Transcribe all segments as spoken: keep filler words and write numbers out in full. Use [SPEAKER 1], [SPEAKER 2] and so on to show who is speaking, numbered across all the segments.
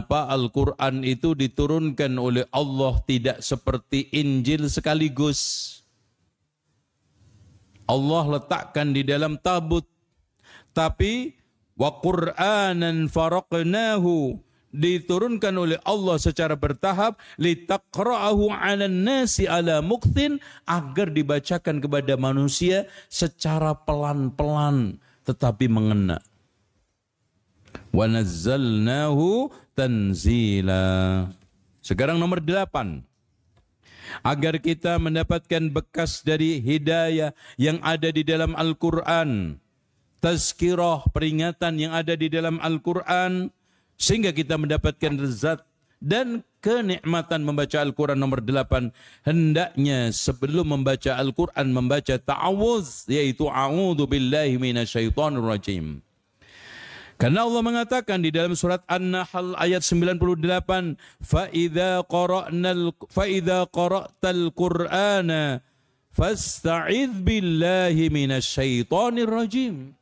[SPEAKER 1] kenapa Al-Quran itu diturunkan oleh Allah tidak seperti Injil sekaligus. Allah letakkan di dalam tabut, tapi wa Qur'anan faraqnahu diturunkan oleh Allah secara bertahap litaqra'ahu 'alan nasi 'ala mukthin, agar dibacakan kepada manusia secara pelan-pelan tetapi mengena. Wa nazzalnahu tanzila. Sekarang nomor delapan. Agar kita mendapatkan bekas dari hidayah yang ada di dalam Al-Quran, tazkirah, peringatan yang ada di dalam Al-Quran, sehingga kita mendapatkan lezat dan kenikmatan membaca Al-Quran. Nomor delapan, hendaknya sebelum membaca Al-Quran membaca ta'awudz, yaitu a'udzu billahi minasyaitonir rajim. Karena Allah mengatakan di dalam surat An-Nahl ayat sembilan puluh delapan, fa idza qara'nal fa idza qara'tal qur'ana fasta'idz billahi minasyaitonir rajim.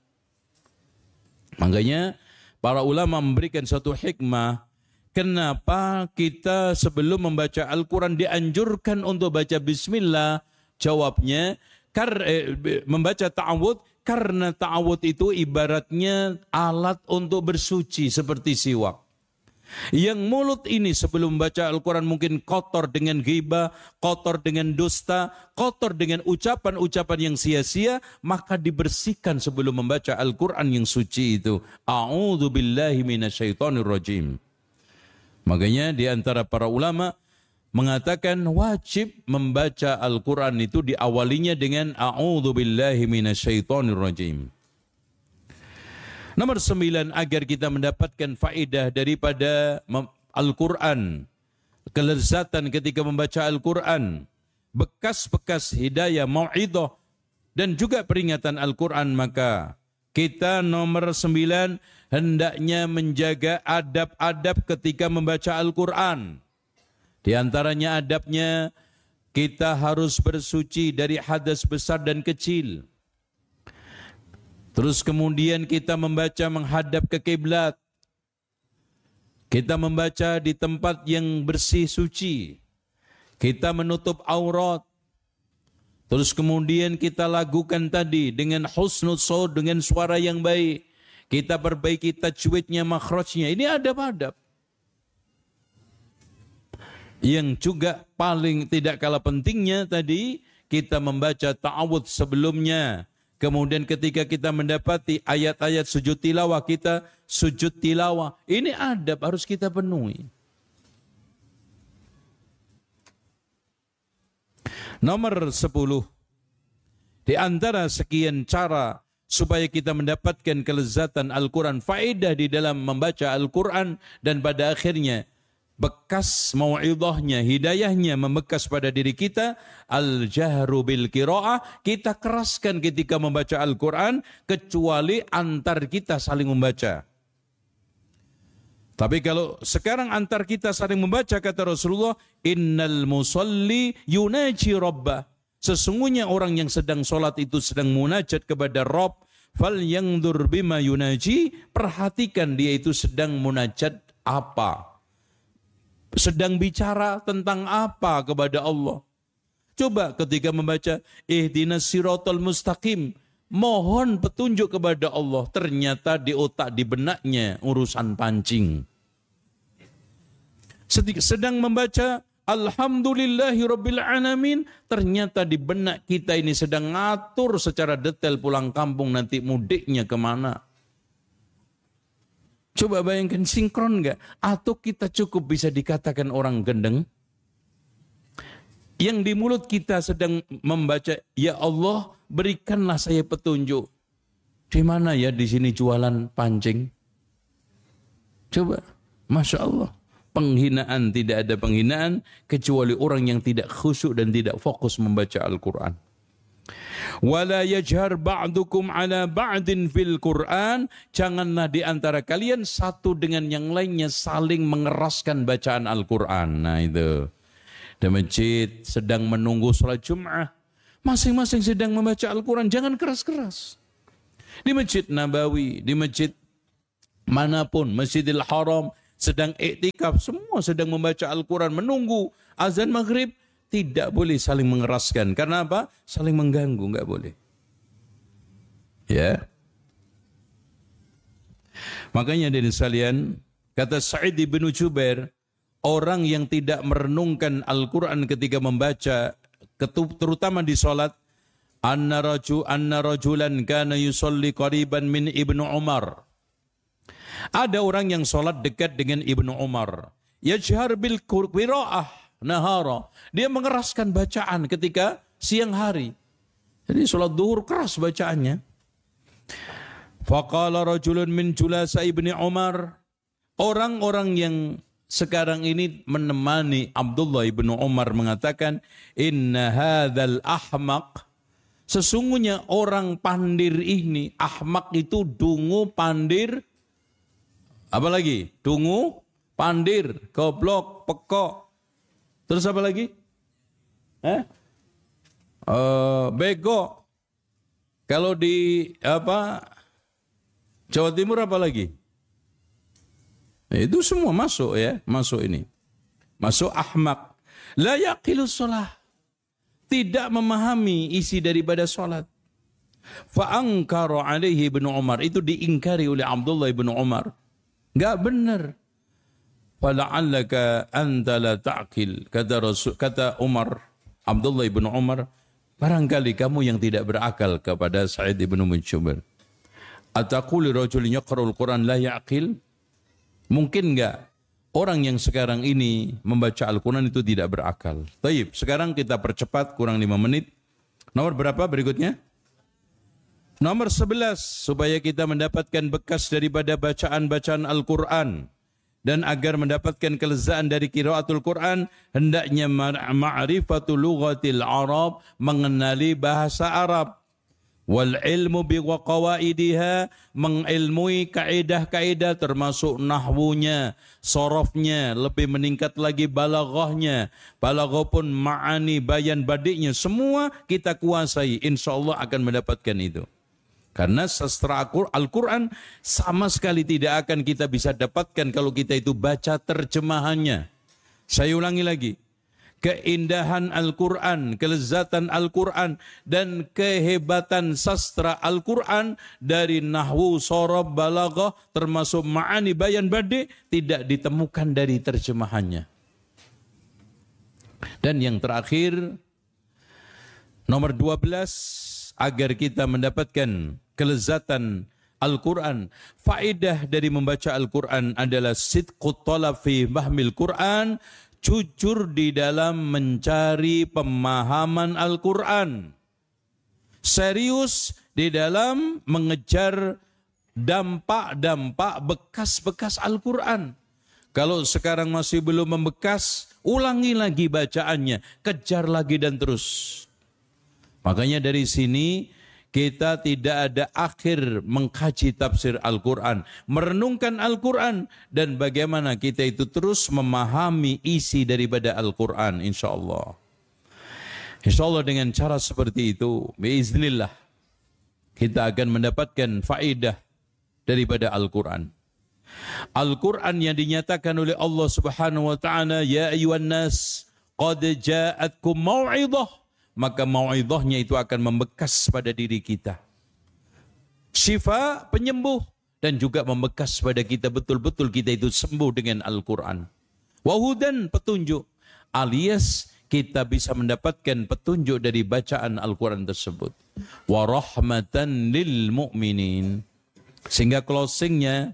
[SPEAKER 1] Makanya para ulama memberikan satu hikmah, kenapa kita sebelum membaca Al-Quran dianjurkan untuk baca bismillah? Jawabnya, kar, eh, membaca ta'awudz, karena ta'awudz itu ibaratnya alat untuk bersuci seperti siwak. Yang mulut ini sebelum membaca Al-Quran mungkin kotor dengan ghibah, kotor dengan dusta, kotor dengan ucapan-ucapan yang sia-sia, maka dibersihkan sebelum membaca Al-Quran yang suci itu. A'udzu billahi minasyaitonir rajim. Makanya di antara para ulama mengatakan wajib membaca Al-Quran itu diawalinya dengan a'udzu billahi minasyaitonir rajim. Nomor sembilan, agar kita mendapatkan faedah daripada Al-Quran, kelezatan ketika membaca Al-Quran, bekas-bekas hidayah, mau'idhah, dan juga peringatan Al-Quran, maka kita nomor sembilan hendaknya menjaga adab-adab ketika membaca Al-Quran. Di antaranya adabnya, kita harus bersuci dari hadas besar dan kecil. Terus kemudian kita membaca menghadap ke kiblat. Kita membaca di tempat yang bersih suci. Kita menutup aurat. Terus kemudian kita lakukan tadi dengan husnul shaut, dengan suara yang baik. Kita perbaiki tajwidnya, makhrajnya. Ini adab-adab. Yang juga paling tidak kalah pentingnya tadi, kita membaca ta'awudz sebelumnya. Kemudian ketika kita mendapati ayat-ayat sujud tilawah, kita sujud tilawah. Ini adab harus kita penuhi. Nomor sepuluh. Di antara sekian cara supaya kita mendapatkan kelezatan Al-Quran, faedah di dalam membaca Al-Quran, dan pada akhirnya bekas mau'idhahnya, hidayahnya membekas pada diri kita, al-jahru bil qiraah, kita keraskan ketika membaca Al-Quran, kecuali antar kita saling membaca. Tapi kalau sekarang antar kita saling membaca, kata Rasulullah, innal musalli yunaji rabbah, sesungguhnya orang yang sedang sholat itu sedang munajat kepada Rabb, fal yangdur bima yunaji, perhatikan dia itu sedang munajat apa, sedang bicara tentang apa kepada Allah. Coba ketika membaca ihdinas siratal mustaqim, mohon petunjuk kepada Allah, ternyata di otak, di benaknya urusan pancing. Sedang membaca alhamdulillahi rabbil alamin, ternyata di benak kita ini sedang ngatur secara detail pulang kampung nanti mudiknya kemana. Coba bayangkan, sinkron enggak? Atau kita cukup bisa dikatakan orang gendeng? Yang di mulut kita sedang membaca, ya Allah berikanlah saya petunjuk. Di mana ya di sini jualan pancing? Coba, Masya Allah. Penghinaan, tidak ada penghinaan kecuali orang yang tidak khusyuk dan tidak fokus membaca Al-Quran. Wala yajhar ba'dukum ala ba'din fil Qur'an, janganlah di antara kalian satu dengan yang lainnya saling mengeraskan bacaan Al-Quran. Nah itu, di masjid sedang menunggu sholat Jum'ah, masing-masing sedang membaca Al-Quran, jangan keras-keras. Di Masjid Nabawi, di masjid manapun, Masjidil Haram, sedang iktikaf, semua sedang membaca Al-Quran, menunggu azan maghrib, tidak boleh saling mengeraskan. Karena apa? Saling mengganggu, nggak boleh. Ya. Makanya dari sekalian, kata Sa'id bin Jubair, orang yang tidak merenungkan Al-Quran ketika membaca, terutama di sholat, anna raju anna rajulan kana yusalli qariban min Ibnu Umar. Ada orang yang sholat dekat dengan Ibnu Umar. Yajhar bil qiraah nahara. Dia mengeraskan bacaan ketika siang hari. Jadi sholat duhur keras bacaannya. Faqala rajulun min julasa Ibnu Umar. Orang-orang yang sekarang ini menemani Abdullah ibnu Umar mengatakan, inna hadzal ahmaq, sesungguhnya orang pandir ini, ahmak itu dungu, pandir, apa lagi? Dungu, pandir, goblok, pekok. Terus apa lagi? Eh? Uh, bego. Kalau di apa Jawa Timur apa lagi? Itu semua masuk ya, masuk ini. Masuk ahmak. La yaqilus sholah. Tidak memahami isi daripada sholat. Fa'angkaru alaihi ibnu Umar. Itu diingkari oleh Abdullah ibnu Umar. Enggak benar. Fala'allaka anta la ta'qil. Kata Rasul, kata Umar, Abdullah ibnu Umar, barangkali kamu yang tidak berakal kepada Sa'id ibnu Jubair. Ataqulu rajulun yaqra'ul Qur'an la ya'qil? Mungkin enggak orang yang sekarang ini membaca Al-Quran itu tidak berakal. Taib, sekarang kita percepat kurang lima menit. Nomor berapa berikutnya? Nomor sebelas, supaya kita mendapatkan bekas daripada bacaan-bacaan Al-Quran. Dan agar mendapatkan kelezaan dari qiraatul Quran, hendaknya ma'rifatul lughatil Arab, mengenali bahasa Arab. Wal ilmu bi qawaidiha, mengilmui kaidah-kaidah termasuk nahwunya, sorofnya, lebih meningkat lagi balaghahnya. Balaghah pun ma'ani, bayan badiknya, semua kita kuasai, insyaallah akan mendapatkan itu. Karena sastra Al-Quran sama sekali tidak akan kita bisa dapatkan kalau kita itu baca terjemahannya. Saya ulangi lagi. Keindahan Al-Quran, kelezatan Al-Quran, dan kehebatan sastra Al-Quran dari nahwu, sorob, balaghah, termasuk ma'ani, bayan badi, tidak ditemukan dari terjemahannya. Dan yang terakhir, nomor dua belas, agar kita mendapatkan kelezatan Al-Quran. Faedah dari membaca Al-Quran adalah sidqut talab fi fahmil Quran, jujur di dalam mencari pemahaman Al-Quran. Serius di dalam mengejar dampak-dampak bekas-bekas Al-Quran. Kalau sekarang masih belum membekas, ulangi lagi bacaannya, kejar lagi dan terus. Makanya dari sini kita tidak ada akhir mengkaji tafsir Al-Quran, merenungkan Al-Quran, dan bagaimana kita itu terus memahami isi daripada Al-Quran, insyaAllah. InsyaAllah dengan cara seperti itu, biiznillah, kita akan mendapatkan faedah daripada Al-Quran. Al-Quran yang dinyatakan oleh Allah Subhanahu wa Ta'ala, ya ayyuhan nas, qad ja'atkum mau'idah, maka mau'idhahnya itu akan membekas pada diri kita. Syifa, penyembuh, dan juga membekas pada kita, betul-betul kita itu sembuh dengan Al-Quran. Wahudan, petunjuk, alias kita bisa mendapatkan petunjuk dari bacaan Al-Quran tersebut. Warahmatan lil mu'minin. Sehingga closingnya,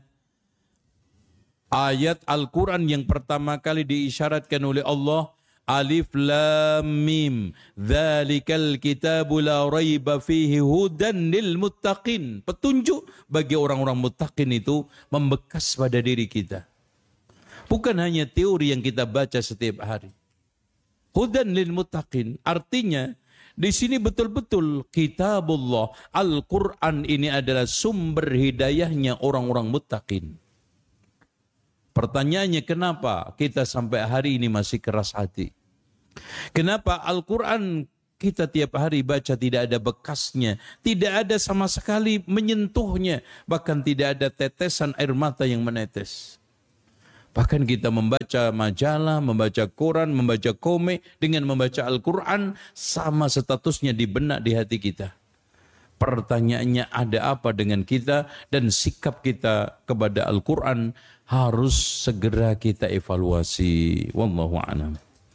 [SPEAKER 1] ayat Al-Quran yang pertama kali diisyaratkan oleh Allah, Alif Lam Mim, dzalikal kitabu la raiba fihi hudan lil muttaqin. Petunjuk bagi orang-orang muttaqin itu membekas pada diri kita. Bukan hanya teori yang kita baca setiap hari. Hudan lil muttaqin artinya di sini betul-betul kitabullah, Al-Quran ini adalah sumber hidayahnya orang-orang muttaqin. Pertanyaannya, kenapa kita sampai hari ini masih keras hati? Kenapa Al-Quran kita tiap hari baca tidak ada bekasnya, tidak ada sama sekali menyentuhnya, bahkan tidak ada tetesan air mata yang menetes? Bahkan kita membaca majalah, membaca koran, membaca komik dengan membaca Al-Quran sama statusnya di benak di hati kita. Pertanyaannya ada apa dengan kita dan sikap kita kepada Al-Quran harus segera kita evaluasi. Wallahu a'lam.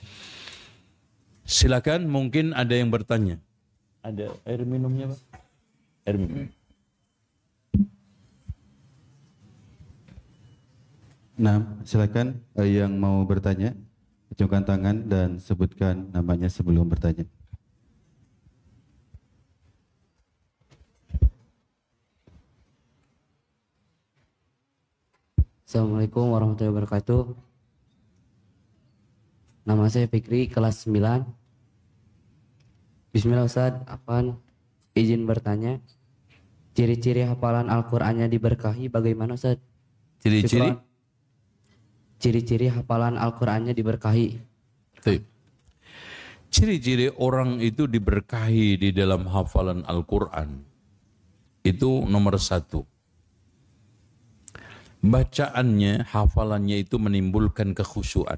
[SPEAKER 1] Silakan, mungkin ada yang bertanya. Ada air minumnya, Pak? Air minum.
[SPEAKER 2] Nah, silakan eh, yang mau bertanya, acungkan tangan dan sebutkan namanya sebelum bertanya.
[SPEAKER 3] Assalamualaikum warahmatullahi wabarakatuh. Nama saya Fikri, kelas sembilan. Bismillah Ustaz, Afan izin bertanya. Ciri-ciri hafalan Al-Qur'annya diberkahi bagaimana Ustaz?
[SPEAKER 1] Ciri-ciri?
[SPEAKER 3] Ciri-ciri hafalan Al-Qur'annya diberkahi.
[SPEAKER 1] Ciri-ciri orang itu diberkahi di dalam hafalan Al-Quran. Itu nomor satu. Bacaannya, hafalannya itu menimbulkan kekhusyuan.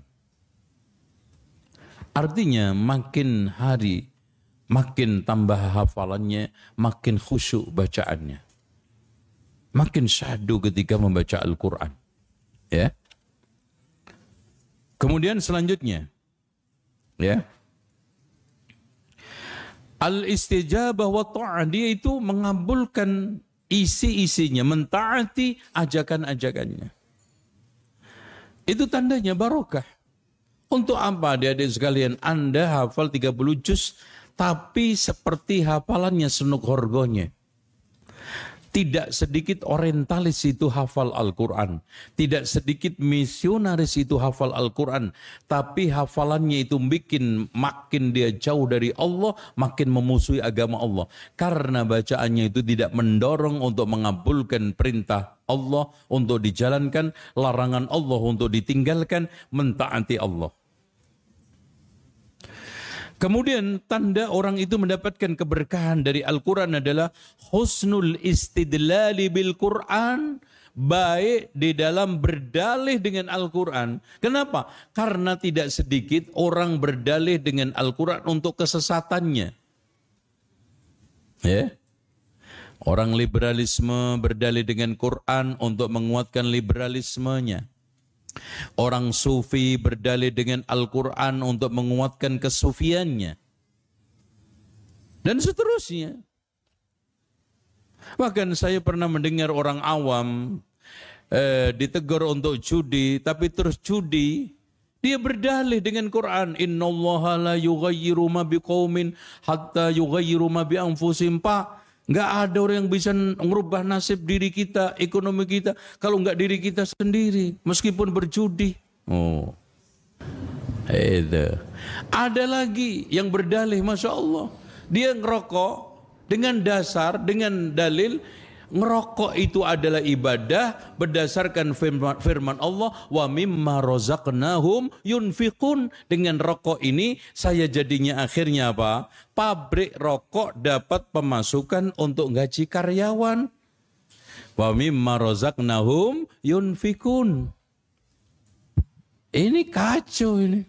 [SPEAKER 1] Artinya makin hari, makin tambah hafalannya, makin khusyuk bacaannya. Makin syahdu ketika membaca Al-Quran. Ya. Kemudian selanjutnya, ya, al-istijabah wa ta'ah, dia itu mengabulkan isi-isinya, mentaati ajakan-ajakannya. Itu tandanya barokah. Untuk apa adik-adik sekalian Anda hafal tiga puluh juz, tapi seperti hafalannya Senuk Horgonya. Tidak sedikit orientalis itu hafal Al-Quran. Tidak sedikit misionaris itu hafal Al-Quran. Tapi hafalannya itu bikin makin dia jauh dari Allah, makin memusuhi agama Allah. Karena bacaannya itu tidak mendorong untuk mengabulkan perintah Allah untuk dijalankan, larangan Allah untuk ditinggalkan, mentaati Allah. Kemudian tanda orang itu mendapatkan keberkahan dari Al-Quran adalah husnul istidlali bil Quran, baik di dalam berdalih dengan Al-Quran. Kenapa? Karena tidak sedikit orang berdalih dengan Al-Quran untuk kesesatannya. Ya. Orang liberalisme berdalih dengan Quran untuk menguatkan liberalismenya. Orang sufi berdalih dengan Al-Quran untuk menguatkan kesufiannya. Dan seterusnya. Bahkan saya pernah mendengar orang awam eh, ditegur untuk judi, tapi terus judi. Dia berdalih dengan Quran. Innallaha la yughayyiru ma biqaumin hatta yughayyiru ma bi anfusihim. Pak, enggak ada orang yang bisa merubah nasib diri kita, ekonomi kita, kalau enggak diri kita sendiri, meskipun berjudi. Oh, itu. Ada lagi yang berdalih, Masya Allah. Dia ngerokok dengan dasar, dengan dalil, ngerokok itu adalah ibadah berdasarkan firman, firman Allah, wa mimma razaqnahum yunfiqun. Dengan rokok ini saya jadinya akhirnya apa? Pabrik rokok dapat pemasukan untuk gaji karyawan. Wa mimma razaqnahum yunfiqun. Ini kacau ini.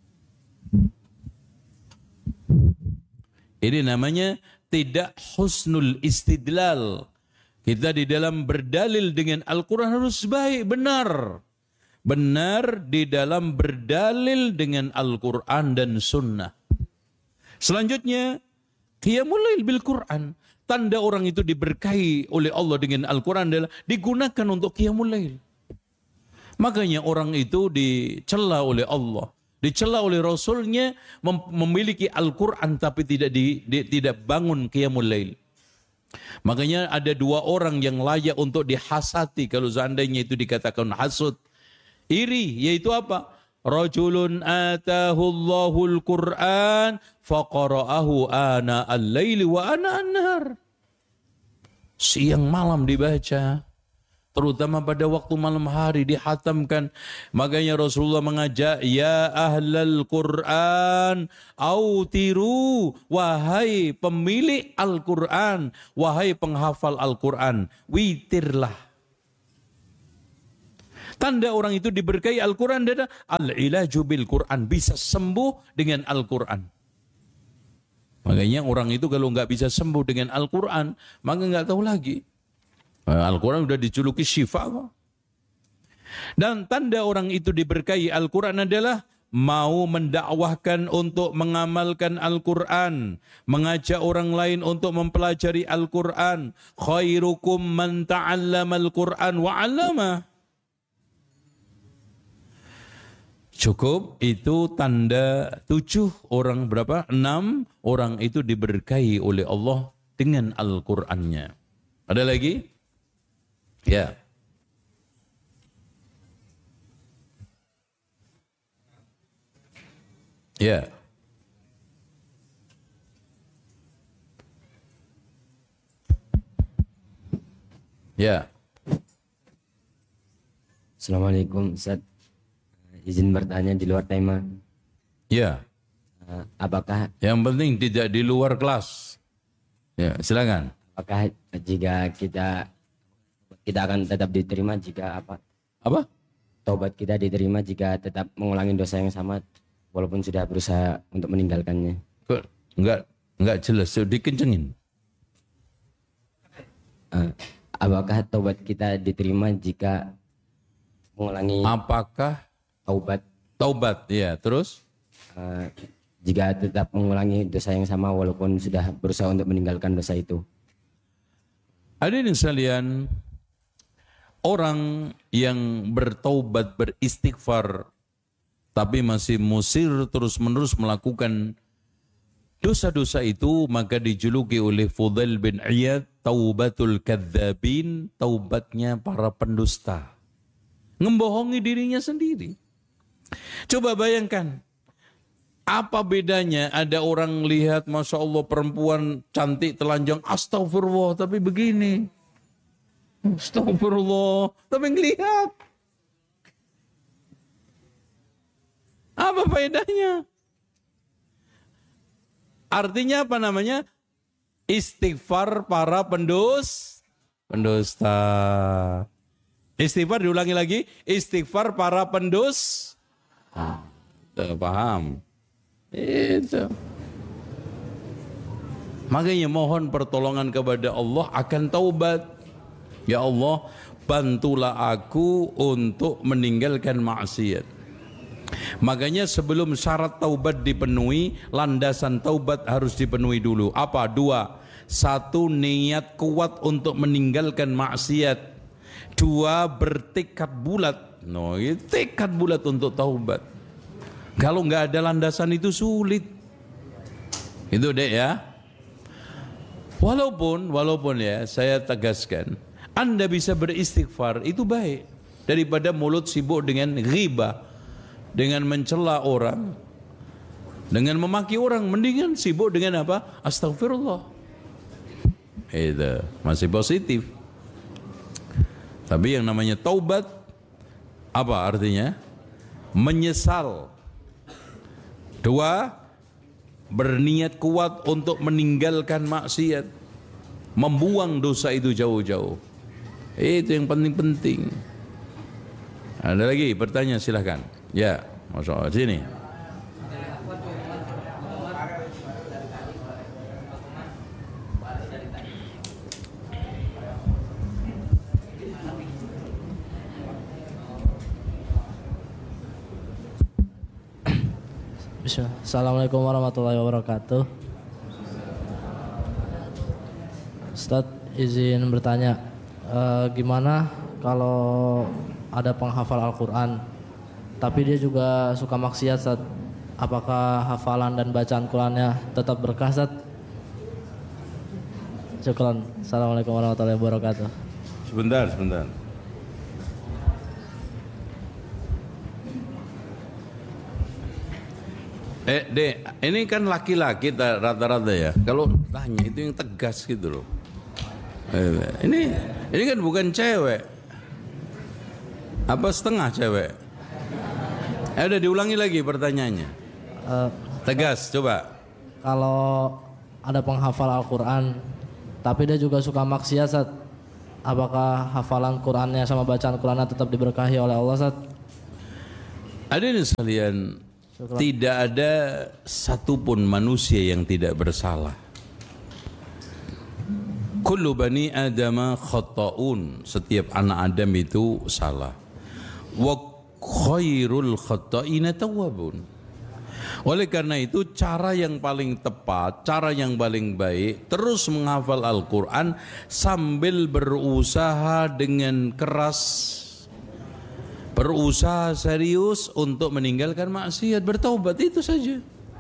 [SPEAKER 1] Ini namanya tidak husnul istidlal. Kita di dalam berdalil dengan Al-Quran harus baik, benar. Benar di dalam berdalil dengan Al-Quran dan Sunnah. Selanjutnya, qiyamul lail bil Quran. Tanda orang itu diberkahi oleh Allah dengan Al-Quran adalah digunakan untuk qiyamul lail. Makanya orang itu dicela oleh Allah, dicela oleh Rasulnya mem memiliki Al-Quran tapi tidak di, di, tidak bangun qiyamul lail. Makanya ada dua orang yang layak untuk dihasati kalau seandainya itu dikatakan hasud. Iri, yaitu apa? Rajulun atahu Allahul Qur'an faqara'ahu ana al-laili wa ana an-nahar. Siang malam dibaca, terutama pada waktu malam hari dihatamkan. Makanya Rasulullah mengajak, ya ahlal Quran autiru, wahai pemilik Al-Quran, wahai penghafal Al-Quran, witirlah. Tanda orang itu diberkahi Al-Quran adalah al-ilaju bil Quran, bisa sembuh dengan Al-Quran. Makanya orang itu kalau nggak bisa sembuh dengan Al-Quran, maka nggak tahu lagi. Al-Quran sudah dijuluki syifa kok. Dan tanda orang itu diberkahi Al-Quran adalah mau mendakwahkan untuk mengamalkan Al-Quran, mengajak orang lain untuk mempelajari Al-Quran. Khairukum man ta'allama Al-Quran wa 'allamah. Cukup, itu tanda tujuh orang berapa? Enam orang itu diberkahi oleh Allah dengan Al-Qur'annya. Ada lagi? Ya. Ya. Ya.
[SPEAKER 4] Assalamualaikum Ustaz. Izin bertanya di luar tema.
[SPEAKER 1] Ya.
[SPEAKER 4] Uh, apakah
[SPEAKER 1] Yang penting tidak di luar kelas. Ya, silakan.
[SPEAKER 4] apakah jika kita kita akan tetap diterima jika apa?
[SPEAKER 1] Apa?
[SPEAKER 4] Taubat kita diterima jika tetap mengulangi dosa yang sama walaupun sudah berusaha untuk meninggalkannya.
[SPEAKER 1] Kok enggak enggak jelas, so, dikencengin.
[SPEAKER 4] Uh, apakah taubat kita diterima jika mengulangi
[SPEAKER 1] Apakah
[SPEAKER 4] taubat
[SPEAKER 1] taubat? Ya, terus?
[SPEAKER 4] uh, jika tetap mengulangi dosa yang sama walaupun sudah berusaha untuk meninggalkan dosa itu.
[SPEAKER 1] Hadirin sekalian, orang yang bertaubat, beristighfar, tapi masih musir terus-menerus melakukan dosa-dosa itu, maka dijuluki oleh Fudail bin Iyad taubatul kadzabin, taubatnya para pendusta. Membohongi dirinya sendiri. Coba bayangkan, apa bedanya ada orang lihat, Masya Allah perempuan cantik telanjang, astagfirullah, tapi begini. Astagfirullah, tapi ngelihat. Apa bedanya? Artinya apa namanya? Istighfar para pendus, pendusta. Istighfar diulangi lagi, istighfar para pendus. Ah, paham? Itu. Makanya mohon pertolongan kepada Allah akan taubat. Ya Allah, bantulah aku untuk meninggalkan maksiat. Makanya sebelum syarat taubat dipenuhi, landasan taubat harus dipenuhi dulu. Apa? Dua. Satu, niat kuat untuk meninggalkan maksiat. Dua, bertekad bulat. No, tekad bulat untuk taubat. Kalau nggak ada landasan itu sulit. Itu deh ya. Walaupun, walaupun ya, saya tegaskan, Anda bisa beristighfar itu baik daripada mulut sibuk dengan ghibah, dengan mencela orang, dengan memaki orang. Mendingan sibuk dengan apa? Astagfirullah. Itu masih positif. Tapi yang namanya taubat, apa artinya? Menyesal. Dua, berniat kuat untuk meninggalkan maksiat, membuang dosa itu jauh-jauh. Itu yang penting-penting. Ada lagi bertanya, silahkan. Ya, Masya Allah, sini.
[SPEAKER 5] Assalamualaikum warahmatullahi wabarakatuh. Ustadz, izin bertanya, eh, gimana kalau ada penghafal Al-Quran tapi dia juga suka maksiat, Ustadz? Apakah hafalan dan bacaan Qurannya tetap berkah, Ustadz? Syukran. Assalamualaikum warahmatullahi wabarakatuh.
[SPEAKER 1] Sebentar, sebentar. Eh, Dek, ini kan laki-laki rata-rata ya. Kalau tanya itu yang tegas gitu loh. Eh, ini ini kan bukan cewek. Apa setengah cewek? Eh, udah diulangi lagi pertanyaannya.
[SPEAKER 5] Eh,
[SPEAKER 1] Tegas, coba.
[SPEAKER 5] Kalau ada penghafal Al-Quran tapi dia juga suka maksiat, Ustadz, apakah hafalan Qur'annya sama bacaan Qur'annya tetap diberkahi oleh Allah, Ustaz?
[SPEAKER 1] Hadirin sekalian, tidak ada satupun manusia yang tidak bersalah. Kullu bani adama khata'un, setiap anak Adam itu salah. Wa khairul khata'ina tawwabun. Oleh karena itu cara yang paling tepat, cara yang paling baik, terus menghafal Al-Quran sambil berusaha dengan keras, berusaha serius untuk meninggalkan maksiat, bertaubat, itu saja.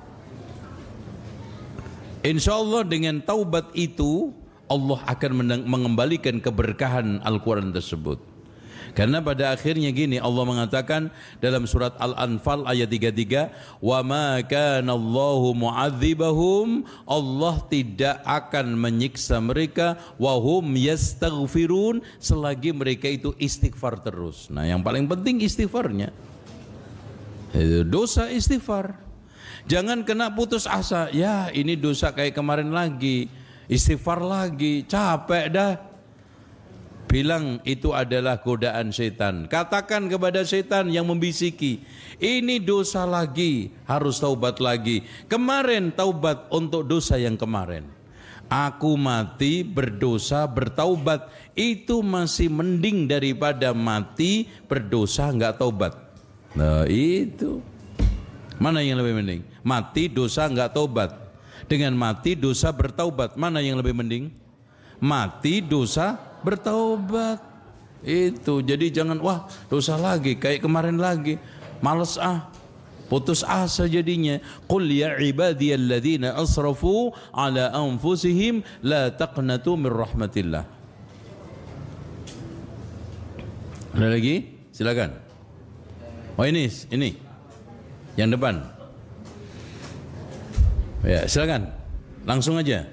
[SPEAKER 1] Insya Allah dengan taubat itu Allah akan mengembalikan keberkahan Al-Quran tersebut. Karena pada akhirnya gini, Allah mengatakan dalam surat Al-Anfal ayat tiga puluh tiga, wa ma kana Allahu mu'adzibahum, Allah tidak akan menyiksa mereka, wa hum yastaghfirun, selagi mereka itu istighfar terus. Nah, yang paling penting istighfarnya. Itu dosa istighfar. Jangan kena putus asa, ya ini dosa kayak kemarin lagi, istighfar lagi, capek dah. Bilang itu adalah godaan setan. Katakan kepada setan yang membisiki, ini dosa lagi, harus taubat lagi. Kemarin taubat untuk dosa yang kemarin. Aku mati berdosa bertaubat, itu masih mending daripada mati berdosa enggak taubat. Nah itu, mana yang lebih mending? Mati dosa enggak taubat dengan mati dosa bertaubat, mana yang lebih mending? Mati dosa bertaubat. Itu, jadi jangan wah dosa lagi kayak kemarin lagi, males ah, putus asa jadinya. Qul ya ibadiyalladzina asrafu ala anfusihim la taqnatu min rahmatillah. Ada lagi? Silakan. Oh ini, ini yang depan. Ya silakan, langsung aja.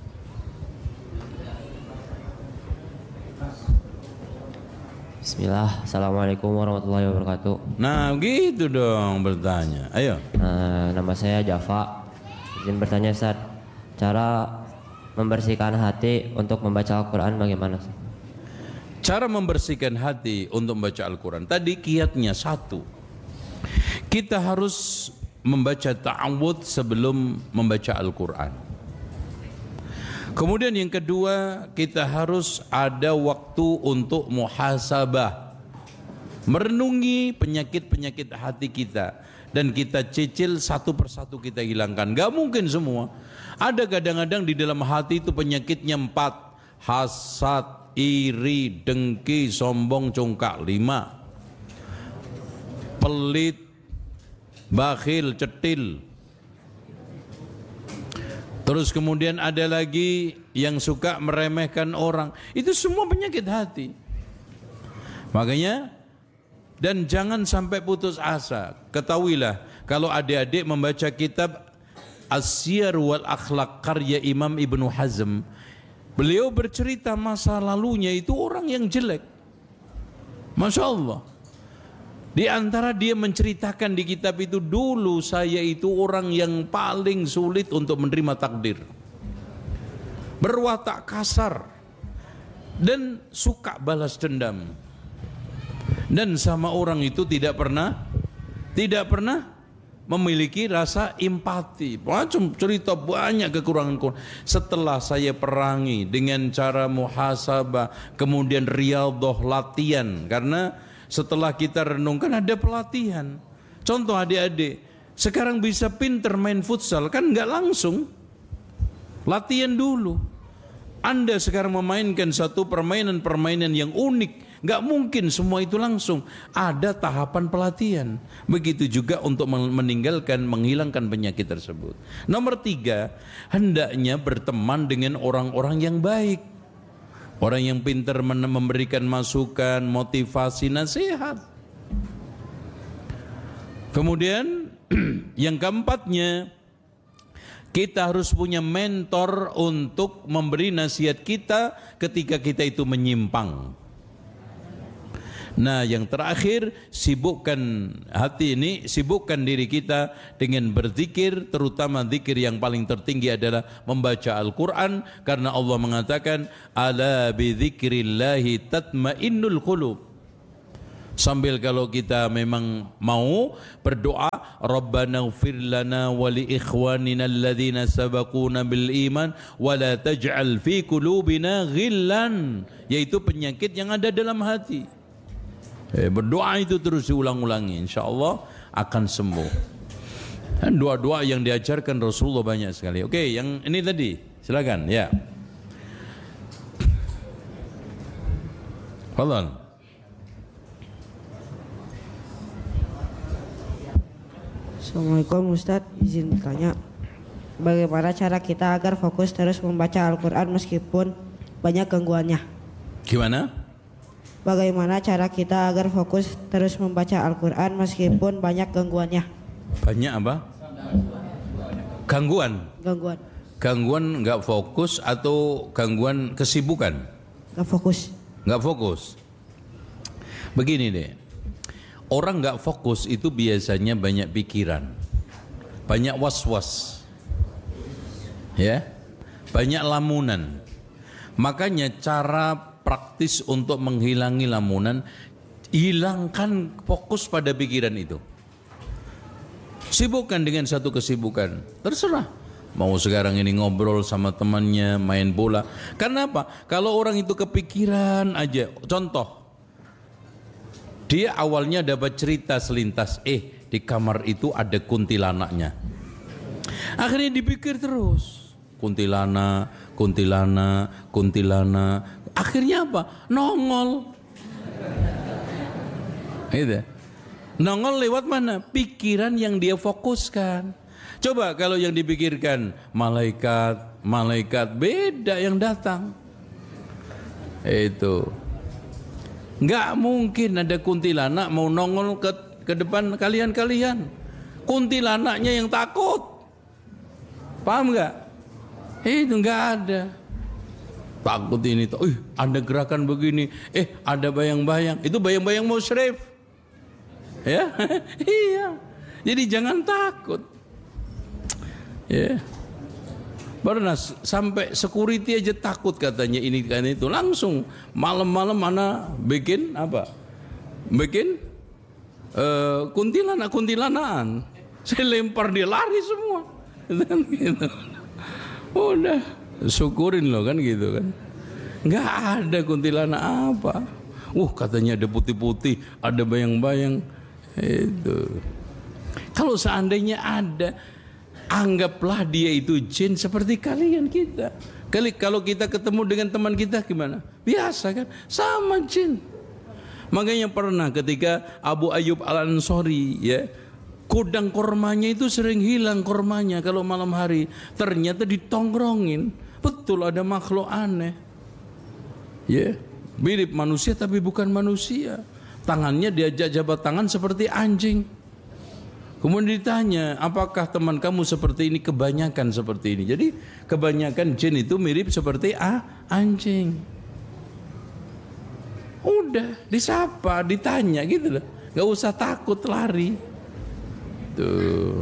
[SPEAKER 4] Bismillah, Assalamualaikum warahmatullahi wabarakatuh.
[SPEAKER 1] Nah gitu dong bertanya. Ayo.
[SPEAKER 4] Uh, nama saya Java. Izin bertanya Ustaz, cara membersihkan hati untuk membaca Al-Quran bagaimana?
[SPEAKER 1] Cara membersihkan hati untuk membaca Al-Quran, tadi kiatnya satu, kita harus membaca ta'awudz sebelum membaca Al-Quran. Kemudian yang kedua, kita harus ada waktu untuk muhasabah, merenungi penyakit-penyakit hati kita, dan kita cicil satu persatu kita hilangkan. Gak mungkin semua. Ada kadang-kadang di dalam hati itu penyakitnya empat: hasad, iri, dengki, sombong, congkak. Lima, pelit, bakhil, cetil. Terus kemudian ada lagi yang suka meremehkan orang. Itu semua penyakit hati. Makanya, dan jangan sampai putus asa. Ketahuilah, kalau adik-adik membaca kitab As-Siyar wal Akhlaq karya Imam Ibnu Hazm, beliau bercerita masa lalunya itu orang yang jelek. Masya Allah. Di antara dia menceritakan di kitab itu, dulu saya itu orang yang paling sulit untuk menerima takdir, berwatak kasar dan suka balas dendam, dan sama orang itu tidak pernah tidak pernah memiliki rasa empati. Macam cerita banyak kekurangan. Setelah saya perangi dengan cara muhasabah, kemudian riyadhah, latihan, karena setelah kita renungkan ada pelatihan. Contoh adik-adik sekarang bisa pinter main futsal, kan nggak langsung, latihan dulu. Anda sekarang memainkan satu permainan-permainan yang unik, nggak mungkin semua itu langsung, ada tahapan pelatihan. Begitu juga untuk meninggalkan, menghilangkan penyakit tersebut. Nomor tiga, hendaknya berteman dengan orang-orang yang baik, orang yang pintar memberikan masukan, motivasi, nasihat. Kemudian yang keempatnya, kita harus punya mentor untuk memberi nasihat kita ketika kita itu menyimpang. Nah, yang terakhir, sibukkan hati ini, sibukkan diri kita dengan berzikir, terutama zikir yang paling tertinggi adalah membaca Al-Quran, karena Allah mengatakan, ala bidzikrillahi tatmainnul qulub. Sambil kalau kita memang mau berdoa, Rabbana ighfir lana wa li ikhwanina alladhina sabaquna bil iman wa la taj'al fi qulubina ghillan, yaitu penyakit yang ada dalam hati. Eh, berdoa itu terus diulang-ulangi, insyaallah akan sembuh. Dan doa-doa yang diajarkan Rasulullah banyak sekali. Oke, yang ini tadi, silakan ya. Fadhal.
[SPEAKER 6] Assalamualaikum Ustadz, izin bertanya, bagaimana cara kita agar fokus terus membaca Al-Quran meskipun banyak gangguannya?
[SPEAKER 1] Gimana?
[SPEAKER 6] Bagaimana cara kita agar fokus terus membaca Al-Quran meskipun banyak gangguannya?
[SPEAKER 1] Banyak apa? Gangguan.
[SPEAKER 6] Gangguan.
[SPEAKER 1] Gangguan nggak fokus atau gangguan kesibukan?
[SPEAKER 6] Gak fokus.
[SPEAKER 1] Nggak fokus. Begini deh, orang nggak fokus itu biasanya banyak pikiran, banyak was-was, ya, banyak lamunan. Makanya cara praktis untuk menghilangi lamunan, hilangkan fokus pada pikiran itu. Sibukkan dengan satu kesibukan, terserah. Mau sekarang ini ngobrol sama temannya, main bola. Karena apa? Kalau orang itu kepikiran aja, contoh, dia awalnya dapat cerita selintas, eh di kamar itu ada kuntilanaknya. Akhirnya dipikir terus, kuntilana, kuntilana, kuntilana. Akhirnya apa? Nongol. Gitu. Nongol lewat mana? Pikiran yang dia fokuskan. Coba kalau yang dipikirkan malaikat, malaikat, beda yang datang. Itu. Enggak mungkin ada kuntilanak mau nongol ke ke depan kalian-kalian. Kuntilanaknya yang takut. Paham enggak? Itu enggak ada. Takut ini tuh, ih ada gerakan begini, eh ada bayang-bayang, itu bayang-bayang musyrif, ya, iya. Jadi jangan takut, ya. Pernah sampai security aja takut katanya ini kan itu, langsung malam-malam mana bikin apa, bikin uh, kuntilanak-kuntilanaan, saya lempar dia lari semua, gitu. Udah. Syukurin loh kan gitu kan. Nggak ada kuntilanak apa. Uh katanya ada putih-putih, ada bayang-bayang. Itu. Kalau seandainya ada, anggaplah dia itu jin seperti kalian kita. Kali kalau kita ketemu dengan teman kita gimana? Biasa kan? Sama jin. Makanya pernah ketika Abu Ayyub Al-Ansari, ya, kudang kormanya itu sering hilang kormanya kalau malam hari. Ternyata ditongkrongin. Betul ada makhluk aneh, ya, mirip manusia tapi bukan manusia. Tangannya diajak jabat tangan seperti anjing. Kemudian ditanya, apakah teman kamu seperti ini? Kebanyakan seperti ini. Jadi kebanyakan jin itu mirip seperti ah, anjing. Udah disapa, ditanya gitu loh, nggak usah takut lari. Tuh.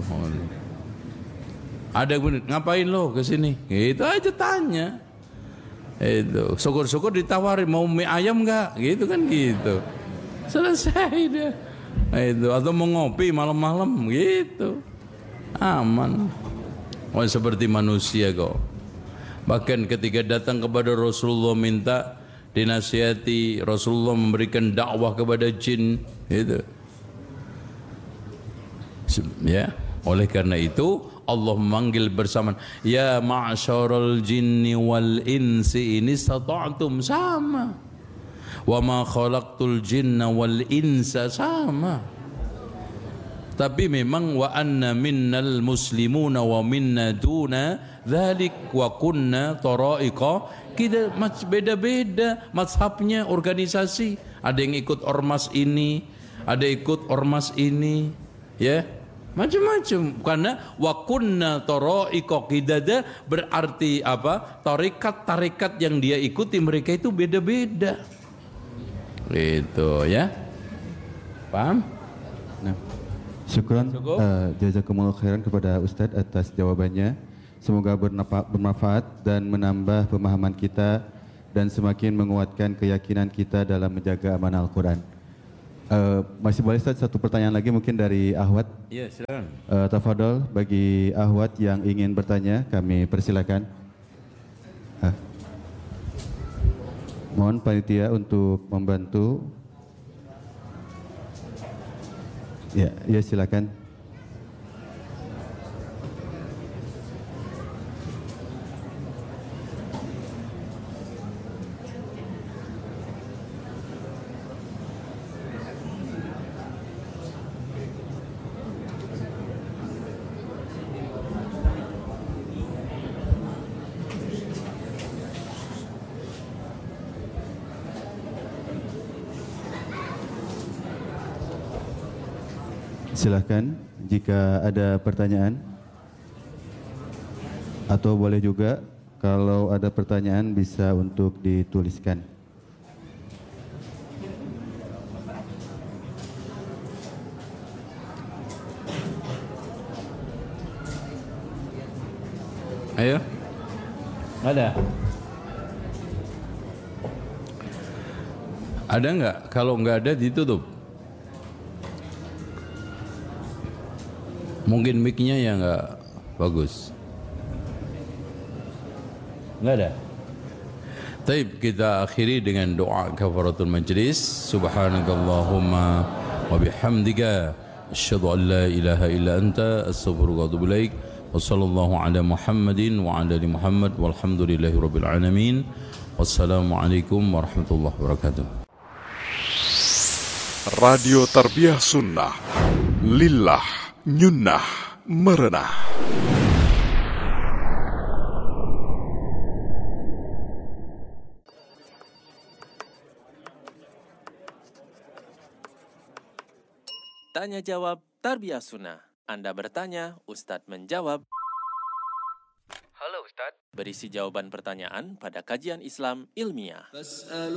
[SPEAKER 1] Ada yang ngapain lo kesini? Gitu aja tanya. Itu syukur-syukur ditawarin mau mie ayam nggak? Gitu kan gitu. Selesai deh. Itu atau mau ngopi malam-malam gitu. Aman. Oh seperti manusia kok. Bahkan ketika datang kepada Rasulullah minta dinasihati, Rasulullah memberikan dakwah kepada jin. Gitu. Ya. Oleh karena itu Allah memanggil bersamaan, ya ma'syaral jinni wal insi in istata'tum, sama. Wa ma khalaqtul jinna wal insa, sama. Tapi memang wa anna minnal muslimuna wa minna duna dzalik wa kunna tara'iqa, kita beda-beda mazhabnya, organisasi. Ada yang ikut ormas ini, ada ikut ormas ini, ya. Macam-macam, karena wa kunna tara'iqa qidada berarti apa? Tarikat-tarikat yang dia ikuti mereka itu beda-beda. Itu ya. Paham?
[SPEAKER 2] Nah, syukran,
[SPEAKER 1] Cukup?
[SPEAKER 2] uh, jazakumullah khairan kepada Ustadz atas jawabannya. Semoga bernafa- bermanfaat dan menambah pemahaman kita dan semakin menguatkan keyakinan kita dalam menjaga amanah Al-Quran. Uh, masih boleh Ustadz satu pertanyaan lagi mungkin dari Ahwat.
[SPEAKER 1] Iya, silakan.
[SPEAKER 2] Uh, tafadhol bagi Ahwat yang ingin bertanya kami persilakan. Uh. Mohon panitia untuk membantu. Ya, ya silakan. Silakan jika ada pertanyaan, atau boleh juga kalau ada pertanyaan bisa untuk dituliskan.
[SPEAKER 1] Ayo. Ada. Ada nggak? Kalau nggak ada ditutup. Mungkin mic-nya ya nggak bagus. Nggak ada. Taib, kita akhiri dengan doa kafaratul majlis. Subhanakallahumma wa bihamdika asyhadu an la ilaha illa anta astaghfiruka wa atubu ilaik. Wa sallallahu ala Muhammadin wa ala ali Muhammad walhamdulillahi rabbil alamin. Wassalamualaikum warahmatullahi wabarakatuh.
[SPEAKER 7] Radio Tarbiyah Sunnah Lillah Nyunnah Merenah.
[SPEAKER 8] Tanya jawab Tarbiyah Sunnah. Anda bertanya, Ustadz menjawab. Halo Ustadz. Berisi jawaban pertanyaan pada kajian Islam ilmiah.